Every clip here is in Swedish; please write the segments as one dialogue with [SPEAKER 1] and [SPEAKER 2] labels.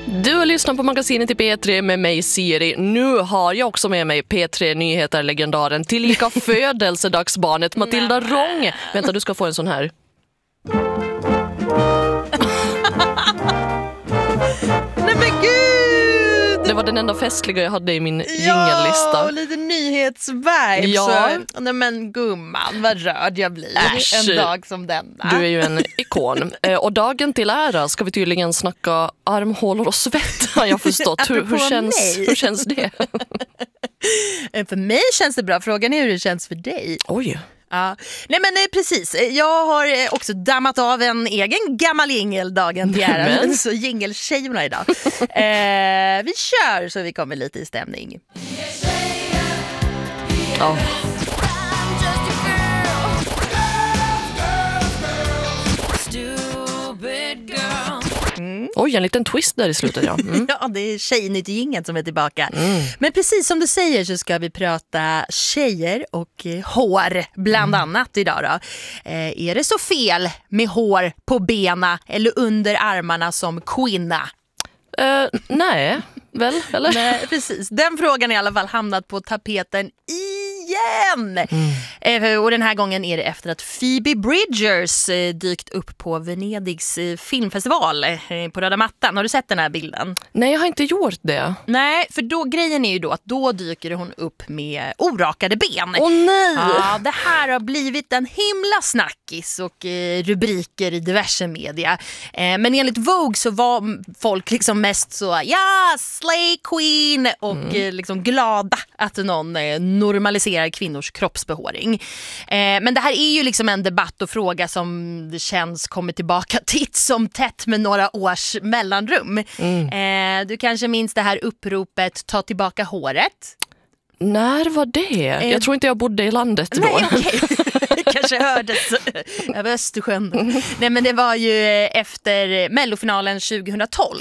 [SPEAKER 1] Du har lyssnat på magasinet i P3 med mig Siri. Nu har jag också med mig P3 Nyheter-legendaren tillika födelsedagsbarnet Matilda Rång. Vänta, du ska få en sån här.
[SPEAKER 2] Nej men gud!
[SPEAKER 1] Det var den enda festliga jag hade i min jingellista.
[SPEAKER 2] Ja, och lite nyhetsvibes.
[SPEAKER 1] Ja.
[SPEAKER 2] Nej men gumman, vad rörd jag blir.
[SPEAKER 1] Äsch.
[SPEAKER 2] En dag som denna.
[SPEAKER 1] Du är ju en ikon. Och dagen till ära ska vi tydligen snacka armhålor och svett, har jag förstått. Hur känns det?
[SPEAKER 2] För mig känns det bra. Frågan är hur det känns för dig.
[SPEAKER 1] Oj.
[SPEAKER 2] Ja. Nej men precis, jag har också dammat av en egen gammal jingel dagen till ära. Så jingeltjejerna idag. Vi kör så vi kommer lite i stämning.
[SPEAKER 1] Ja. Oj, en liten twist där i slutet, ja.
[SPEAKER 2] Ja, det är Tjejnytt-jingeln som är tillbaka. Men precis som du säger så ska vi prata tjejer och hår bland annat idag då. Är det så fel med hår på bena eller under armarna som kvinna?
[SPEAKER 1] Nej, väl? Eller?
[SPEAKER 2] Nej, precis. Den frågan har i alla fall hamnat på tapeten igen. Och den här gången är det efter att Phoebe Bridgers dykt upp på Venedigs filmfestival på röda mattan. Har du sett den här bilden?
[SPEAKER 1] Nej, jag har inte gjort det.
[SPEAKER 2] Nej, för då, grejen är ju då att då dyker hon upp med orakade ben.
[SPEAKER 1] Åh nej!
[SPEAKER 2] Ja, det här har blivit en himla snackis och rubriker i diverse media. Men enligt Vogue så var folk liksom mest så, ja, slay queen och liksom glada att någon normaliserar kvinnors kroppsbehåring. Men det här är ju liksom en debatt och fråga som det känns kommer tillbaka titt som tätt med några års mellanrum. Du kanske minns det här uppropet ta tillbaka håret?
[SPEAKER 1] När var det? Jag tror inte jag bodde i landet då.
[SPEAKER 2] Nej, okej. Kanske hördes över Östersjön. Nej, men det var ju efter mellofinalen 2012.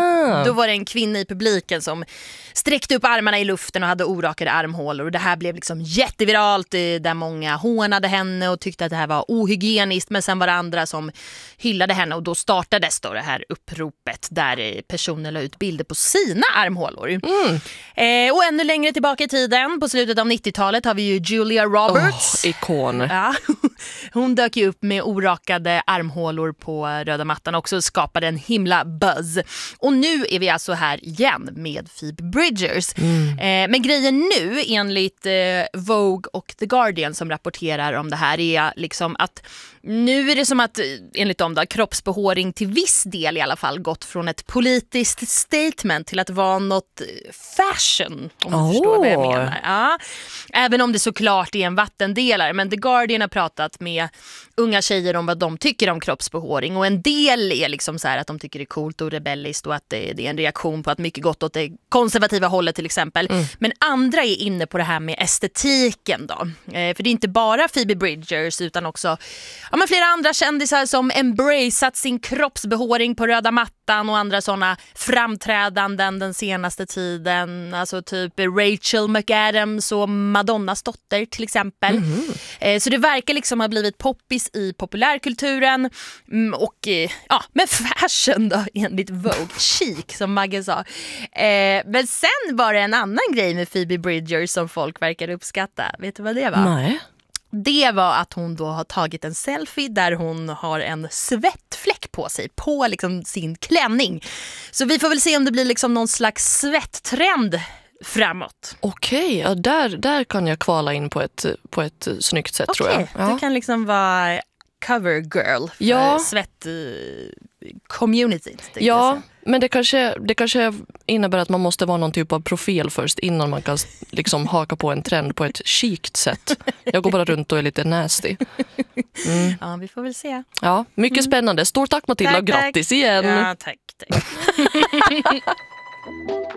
[SPEAKER 2] Då var det en kvinna i publiken som sträckte upp armarna i luften och hade orakade armhålor. Och det här blev liksom jätteviralt där många hånade henne och tyckte att det här var ohygieniskt. Men sen var det andra som hyllade henne och då startades då det här uppropet där personer la ut bilder på sina armhålor. Och ännu längre tillbaka i tiden, på slutet av 90-talet, har vi ju Julia Roberts.
[SPEAKER 1] Ikon.
[SPEAKER 2] Ja, hon dök ju upp med orakade armhålor på röda mattan också och skapade en himla buzz. Och nu är vi alltså här igen med Phoebe Bridgers. Men grejen nu, enligt Vogue och The Guardian som rapporterar om det här, är liksom att nu är det som att, enligt dem då, kroppsbehåring till viss del i alla fall gått från ett politiskt statement till att vara något fashion, om du förstår vad jag menar. Ja. Även om det såklart är en vattendelare, men The Guardian har pratat med unga tjejer om vad de tycker om kroppsbehåring, och en del är liksom så här att de tycker det är coolt och rebelliskt och att det är en reaktion på att mycket gått åt det konservativa hållet till exempel. Men andra är inne på det här med estetiken då. För det är inte bara Phoebe Bridgers utan också men flera andra kändisar som embraceat sin kroppsbehåring på röda mattan och andra sådana framträdanden den senaste tiden. Alltså typ Rachel McAdams och Madonnas dotter till exempel. Så det verkar liksom ha blivit poppis i populärkulturen och med fashion då, enligt Vogue. Chic, som Magge sa. Men sen var det en annan grej med Phoebe Bridgers som folk verkar uppskatta. Vet du vad det var?
[SPEAKER 1] Nej.
[SPEAKER 2] Det var att hon då har tagit en selfie där hon har en svettfläck på sig, på liksom sin klänning. Så vi får väl se om det blir liksom någon slags svetttrend framåt.
[SPEAKER 1] Okej, ja, där kan jag kvala in på ett snyggt sätt, tror jag. Ja.
[SPEAKER 2] Du kan liksom vara cover girl för svett-communityt.
[SPEAKER 1] Ja, men det kanske innebär att man måste vara någon typ av profil först innan man kan liksom haka på en trend på ett chikt sätt. Jag går bara runt och är lite nasty.
[SPEAKER 2] Ja, vi får väl se.
[SPEAKER 1] Ja, mycket spännande. Stort tack Matilda,
[SPEAKER 2] tack,
[SPEAKER 1] grattis igen.
[SPEAKER 2] Ja, tack.